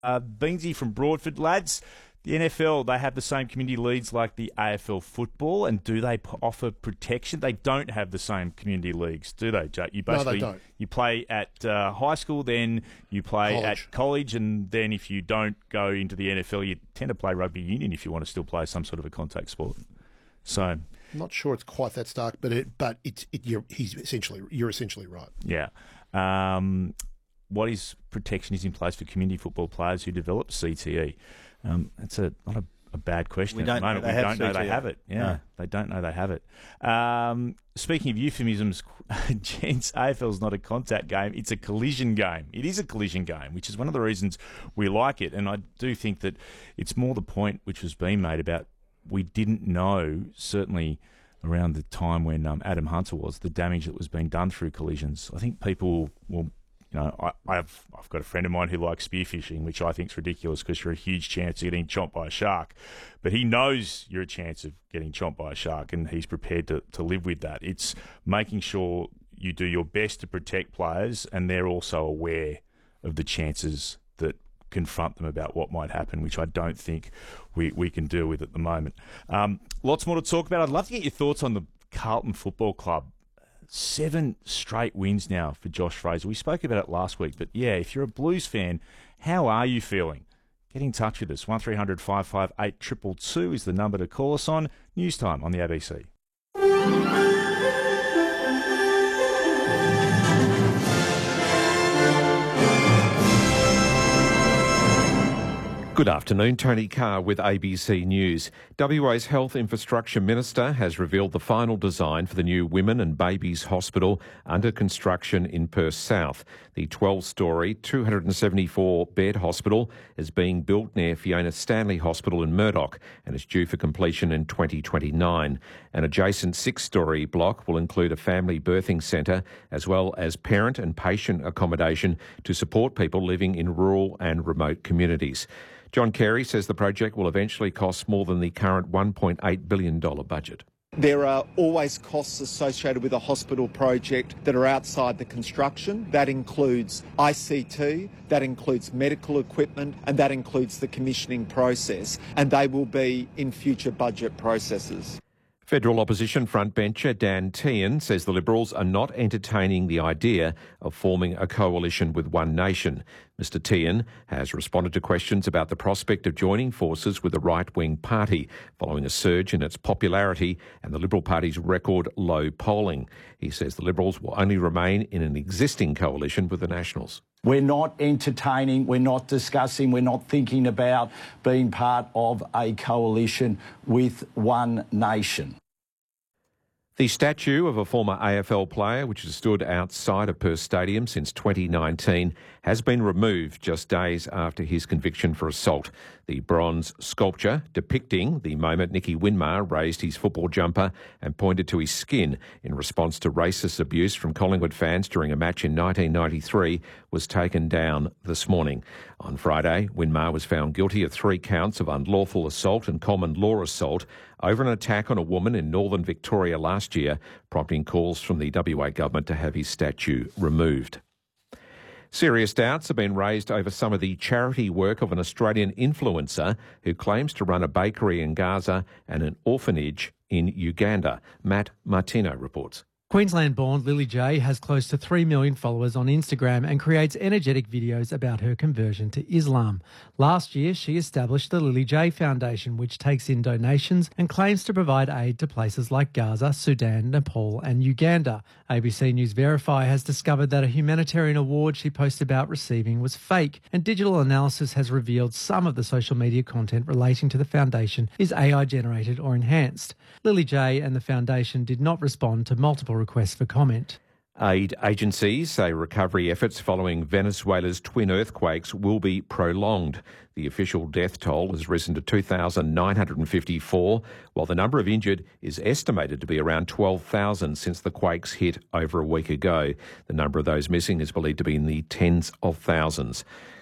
Beansy from Broadford. Lads, the NFL, they have the same community leagues like the AFL football, and do they offer protection? They don't have the same community leagues, do they, Jake? No, they don't. You play at high school, then you play at college, and then if you don't go into the NFL, you tend to play rugby union if you want to still play some sort of a contact sport. So, I'm not sure it's quite that stark, but you're essentially right. Yeah. What is protection is in place for community football players who develop CTE? It's not a bad question at the moment. We don't know they have it. Yeah, no. They don't know they have it. Speaking of euphemisms, gents, AFL's not a contact game. It's a collision game. It is a collision game, which is one of the reasons we like it. And I do think that it's more the point which was being made about we didn't know, certainly around the time when Adam Hunter was, the damage that was being done through collisions. I think people will... I've got a friend of mine who likes spearfishing, which I think is ridiculous because you're a huge chance of getting chomped by a shark. But he knows you're a chance of getting chomped by a shark, and he's prepared to live with that. It's making sure you do your best to protect players, and they're also aware of the chances that confront them about what might happen, which I don't think we can deal with at the moment. Lots more to talk about. I'd love to get your thoughts on the Carlton Football Club. 7 straight wins now for Josh Fraser. We spoke about it last week, but yeah, if you're a Blues fan, how are you feeling? Get in touch with us. 1300 558 222 is the number to call us on. News time on the ABC. Good afternoon, Tony Carr with ABC News. WA's Health Infrastructure Minister has revealed the final design for the new Women and Babies Hospital under construction in Perth South. The 12-storey, 274-bed hospital is being built near Fiona Stanley Hospital in Murdoch and is due for completion in 2029. An adjacent 6-storey block will include a family birthing centre as well as parent and patient accommodation to support people living in rural and remote communities. John Carey says the project will eventually cost more than the current $1.8 billion budget. There are always costs associated with a hospital project that are outside the construction. That includes ICT, that includes medical equipment, and that includes the commissioning process, and they will be in future budget processes. Federal opposition frontbencher Dan Tehan says the Liberals are not entertaining the idea of forming a coalition with One Nation. Mr Tehan has responded to questions about the prospect of joining forces with the right-wing party following a surge in its popularity and the Liberal Party's record low polling. He says the Liberals will only remain in an existing coalition with the Nationals. We're not entertaining, we're not discussing, we're not thinking about being part of a coalition with One Nation. The statue of a former AFL player, which has stood outside of Perth Stadium since 2019, has been removed just days after his conviction for assault. The bronze sculpture depicting the moment Nicky Winmar raised his football jumper and pointed to his skin in response to racist abuse from Collingwood fans during a match in 1993 was taken down this morning. On Friday, Winmar was found guilty of 3 counts of unlawful assault and common law assault over an attack on a woman in northern Victoria last year, prompting calls from the WA government to have his statue removed. Serious doubts have been raised over some of the charity work of an Australian influencer who claims to run a bakery in Gaza and an orphanage in Uganda. Matt Martino reports. Queensland-born Lily J has close to 3 million followers on Instagram and creates energetic videos about her conversion to Islam. Last year, she established the Lily J Foundation, which takes in donations and claims to provide aid to places like Gaza, Sudan, Nepal and Uganda. ABC News Verify has discovered that a humanitarian award she posted about receiving was fake, and digital analysis has revealed some of the social media content relating to the foundation is AI-generated or enhanced. Lily J and the foundation did not respond to multiple requests for comment. Aid agencies say recovery efforts following Venezuela's twin earthquakes will be prolonged. The official death toll has risen to 2,954, while the number of injured is estimated to be around 12,000 since the quakes hit over a week ago. The number of those missing is believed to be in the tens of thousands.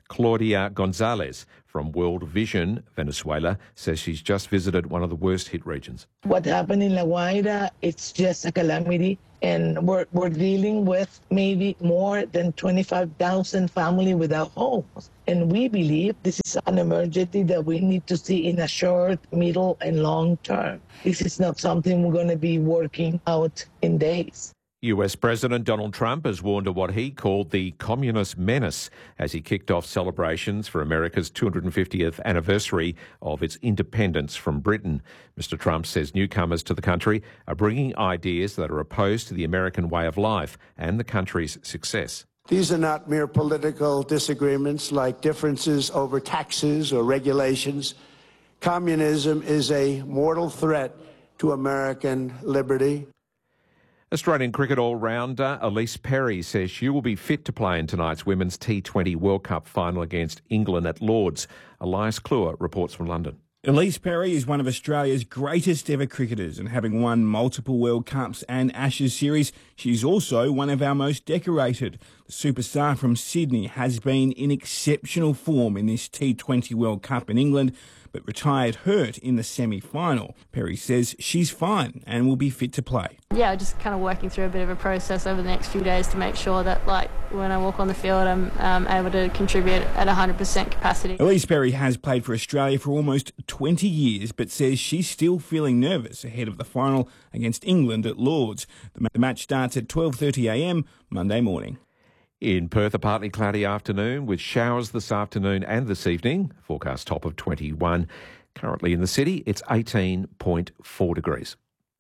Claudia Gonzalez from World Vision Venezuela says she's just visited one of the worst hit regions. What happened in La Guaira, it's just a calamity. And we're dealing with maybe more than 25,000 families without homes. And we believe this is an emergency that we need to see in a short, middle, and long term. This is not something we're going to be working out in days. US President Donald Trump has warned of what he called the communist menace as he kicked off celebrations for America's 250th anniversary of its independence from Britain. Mr. Trump says newcomers to the country are bringing ideas that are opposed to the American way of life and the country's success. These are not mere political disagreements like differences over taxes or regulations. Communism is a mortal threat to American liberty. Australian cricket all-rounder Ellyse Perry says she will be fit to play in tonight's Women's T20 World Cup final against England at Lord's. Elias Kluwer reports from London. Ellyse Perry is one of Australia's greatest ever cricketers, and having won multiple World Cups and Ashes series, she's also one of our most decorated. The superstar from Sydney has been in exceptional form in this T20 World Cup in England, but retired hurt in the semi-final. Perry says she's fine and will be fit to play. Yeah, just kind of working through a bit of a process over the next few days to make sure that, like, when I walk on the field, I'm able to contribute at 100% capacity. Ellyse Perry has played for Australia for almost 20 years, but says she's still feeling nervous ahead of the final against England at Lord's. The match starts at 12:30am Monday morning. In Perth, a partly cloudy afternoon with showers this afternoon and this evening. Forecast top of 21. Currently in the city, it's 18.4 degrees.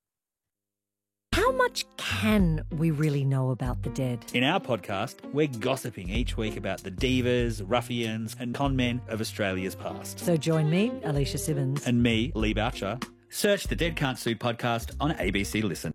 How much can we really know about the dead? In our podcast, we're gossiping each week about the divas, ruffians and con men of Australia's past. So join me, Alicia Simmons. And me, Lee Boucher. Search the Dead Can't Sue podcast on ABC Listen.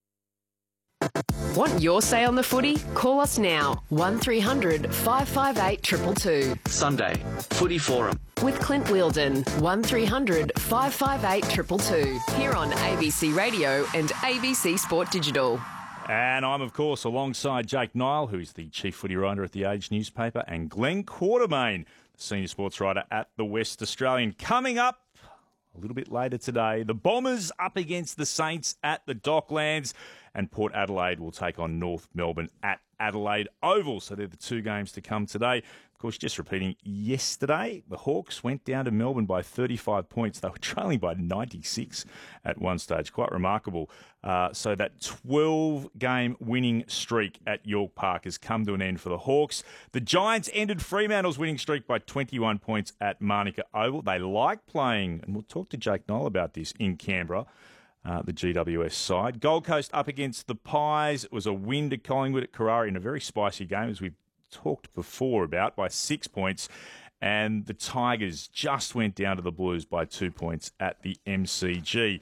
Want your say on the footy? Call us now. 1300 558 222. Sunday, Footy Forum. With Clint Wheeldon. 1300 558 222. Here on ABC Radio and ABC Sport Digital. And I'm, of course, alongside Jake Niall, who is the chief footy writer at The Age newspaper, and Glenn Quartermain, the senior sports writer at The West Australian. Coming up a little bit later today, the Bombers up against the Saints at the Docklands, and Port Adelaide will take on North Melbourne at Adelaide Oval. So they're the two games to come today. Of course, just repeating, yesterday, the Hawks went down to Melbourne by 35 points. They were trailing by 96 at one stage. Quite remarkable. So that 12-game winning streak at York Park has come to an end for the Hawks. The Giants ended Fremantle's winning streak by 21 points at Manuka Oval. They like playing, and we'll talk to Jake Niall about this, in Canberra. The GWS side. Gold Coast up against the Pies. It was a win to Collingwood at Carrara in a very spicy game, as we've talked before about, by 6 points. And the Tigers just went down to the Blues by 2 points at the MCG.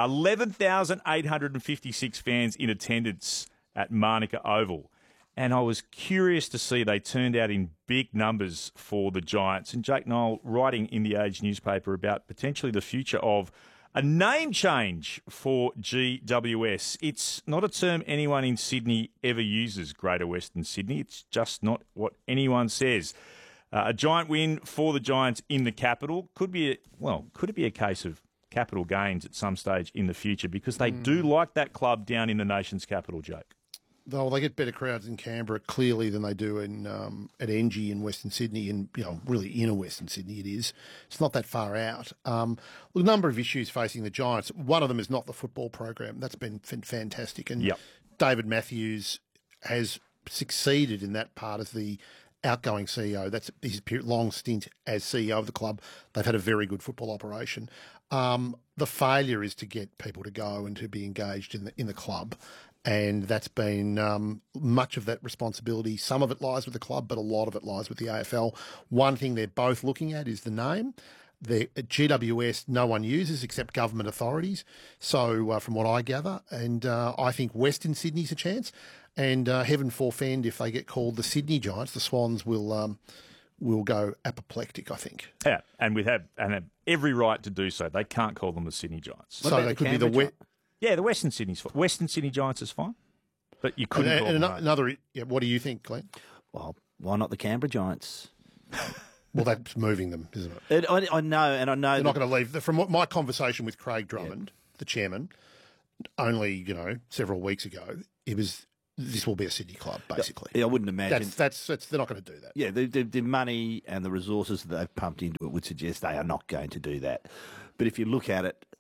11,856 fans in attendance at Manuka Oval. And I was curious to see they turned out in big numbers for the Giants. And Jake Niall writing in The Age newspaper about potentially the future of a name change for GWS. It's not a term anyone in Sydney ever uses, Greater Western Sydney. It's just not what anyone says. A giant win for the Giants in the capital. Could it be a case of capital gains at some stage in the future, because they do like that club down in the nation's capital, Jake? Though they get better crowds in Canberra, clearly, than they do in at Engie in Western Sydney, and really inner Western Sydney it is. It's not that far out. A number of issues facing the Giants. One of them is not the football program. That's been fantastic. And David Matthews has succeeded in that part as the outgoing CEO. That's his long stint as CEO of the club. They've had a very good football operation. The failure is to get people to go and to be engaged in the club. And that's been much of that responsibility. Some of it lies with the club, but a lot of it lies with the AFL. One thing they're both looking at is the name. The GWS no one uses except government authorities. So from what I gather, and I think Western Sydney's a chance. And heaven forfend if they get called the Sydney Giants, the Swans will go apoplectic, I think. Yeah, and have every right to do so. They can't call them the Sydney Giants. So they could be the the Western Sydney's fine. Western Sydney Giants is fine, but you couldn't call them another. Yeah, what do you think, Glenn? Well, why not the Canberra Giants? Well, that's moving them, isn't it? I know, and I know they're not going to leave. From my conversation with Craig Drummond, the chairman, only several weeks ago, this will be a Sydney club, basically. Yeah, I wouldn't imagine. That's they're not going to do that. Yeah, the money and the resources that they've pumped into it would suggest they are not going to do that. But if you look at it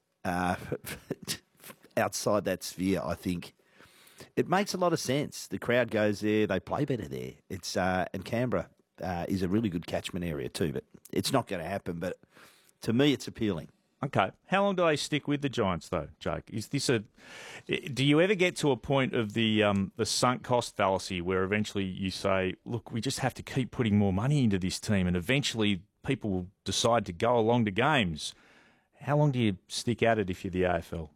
outside that sphere, I think it makes a lot of sense. The crowd goes there, they play better there. It's and Canberra is a really good catchment area too, but it's not going to happen. But to me, it's appealing. Okay. How long do they stick with the Giants, though, Jake? Is this do you ever get to a point of the sunk cost fallacy where eventually you say, look, we just have to keep putting more money into this team, and eventually people will decide to go along to games? How long do you stick at it if you're the AFL?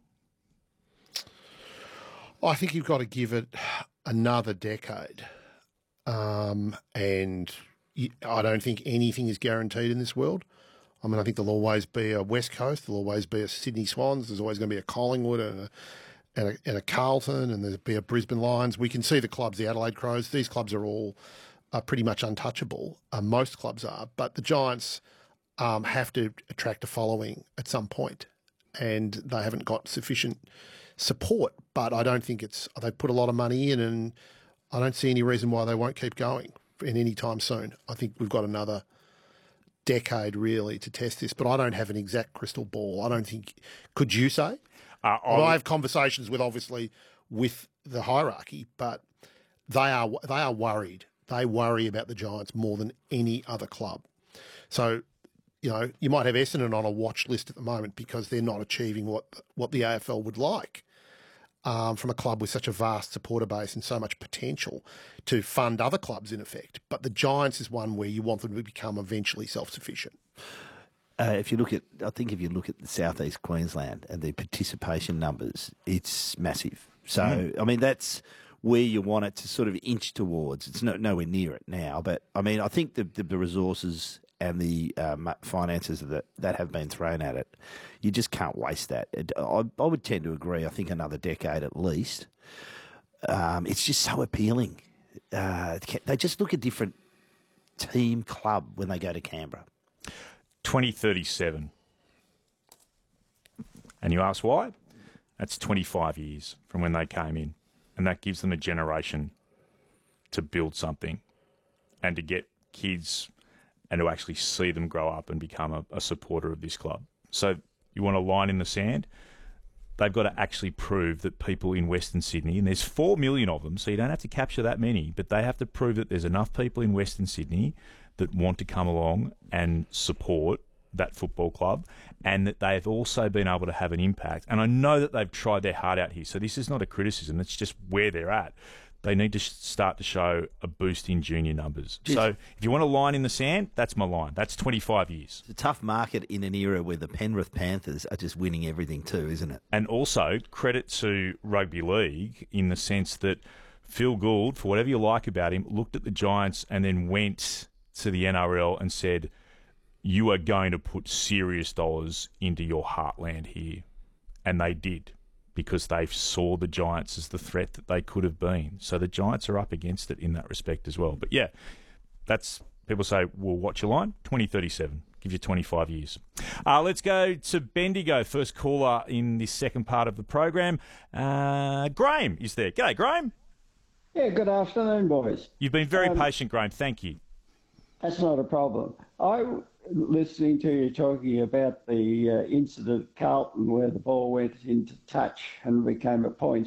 I think you've got to give it another decade. And I don't think anything is guaranteed in this world. I mean, I think there'll always be a West Coast, there'll always be a Sydney Swans, there's always going to be a Collingwood and a Carlton, and there'll be a Brisbane Lions. We can see the clubs, the Adelaide Crows, these clubs are all pretty much untouchable. Most clubs are, but the Giants have to attract a following at some point, and they haven't got sufficient support. But I don't think they've put a lot of money in, and I don't see any reason why they won't keep going in any time soon. I think we've got another decade really to test this, but I don't have an exact crystal ball. I don't think. Could you say? I have conversations with the hierarchy, but they are worried. They worry about the Giants more than any other club. So, you might have Essendon on a watch list at the moment because they're not achieving what the AFL would like. From a club with such a vast supporter base and so much potential to fund other clubs, in effect. But the Giants is one where you want them to become eventually self-sufficient. If you look at the southeast Queensland and the participation numbers, it's massive. So, I mean, that's where you want it to sort of inch towards. It's nowhere near it now, but I mean, I think the resources and the finances that have been thrown at it, you just can't waste that. I would tend to agree. I think another decade at least. It's just so appealing. They just look a different team club when they go to Canberra. 2037. And you ask why? That's 25 years from when they came in. And that gives them a generation to build something and to get kids and to actually see them grow up and become a supporter of this club. So you want a line in the sand? They've got to actually prove that people in Western Sydney, and there's 4 million of them, so you don't have to capture that many, but they have to prove that there's enough people in Western Sydney that want to come along and support that football club, and that they have also been able to have an impact. And I know that they've tried their heart out here, so this is not a criticism, it's just where they're at. They need to start to show a boost in junior numbers. Yes. So if you want a line in the sand, that's my line. That's 25 years. It's a tough market in an era where the Penrith Panthers are just winning everything too, isn't it? And also, credit to rugby league in the sense that Phil Gould, for whatever you like about him, looked at the Giants and then went to the NRL and said, you are going to put serious dollars into your heartland here. And they did, because they saw the Giants as the threat that they could have been. So the Giants are up against it in that respect as well. But yeah, people say, well, what's your line? 2037. Gives you 25 years. Let's go to Bendigo, first caller in this second part of the program. Graham is there. G'day, Graham. Yeah, good afternoon, boys. You've been very patient, Graham. Thank you. That's not a problem. Listening to you talking about the incident at Carlton where the ball went into touch and became a point.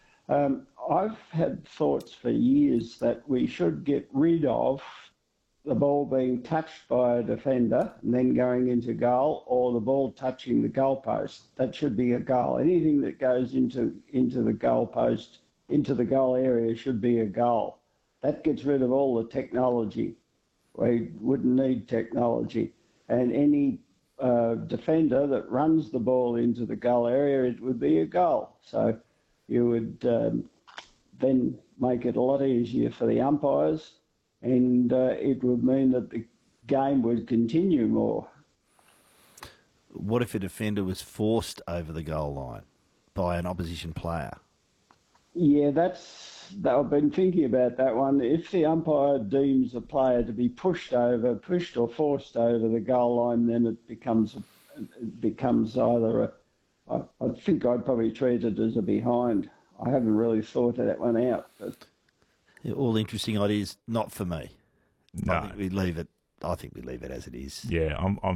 I've had thoughts for years that we should get rid of the ball being touched by a defender and then going into goal, or the ball touching the goalpost. That should be a goal. Anything that goes into the goalpost, into the goal area, should be a goal. That gets rid of all the technology. We wouldn't need technology. And any defender that runs the ball into the goal area, it would be a goal. So you would then make it a lot easier for the umpires, and it would mean that the game would continue more. What if a defender was forced over the goal line by an opposition player? Yeah, I've been thinking about that one. If the umpire deems a player to be pushed or forced over the goal line, then it becomes either I think I'd probably treat it as a behind. I haven't really thought of that one out. But all interesting ideas, not for me. No. I think we leave it as it is. Yeah, I'm